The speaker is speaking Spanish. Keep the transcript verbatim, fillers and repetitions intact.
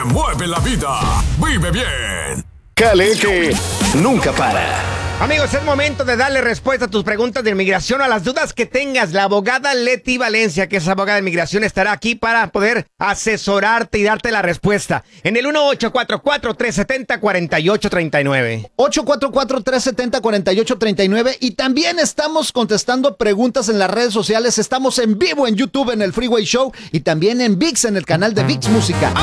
mueve la vida. Vive bien. Caliente nunca para. Amigos, es momento de darle respuesta a tus preguntas de inmigración, a las dudas que tengas. La abogada Leti Valencia, que es abogada de inmigración, estará aquí para poder asesorarte y darte la respuesta. En el uno ocho cuatro cuatro, tres siete cero, cuatro ocho tres nueve. ocho cuatro cuatro, tres siete cero, cuatro ocho tres nueve. Y también estamos contestando preguntas en las redes sociales. Estamos en vivo en YouTube en el Freeway Show y también en ViX, en el canal de ViX Música.